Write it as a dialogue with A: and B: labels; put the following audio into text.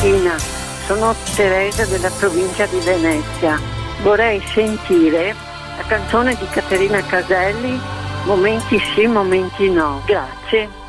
A: mattina, sono Teresa della provincia di Venezia. Vorrei sentire la canzone di Caterina Caselli, Momenti sì, momenti no. Grazie.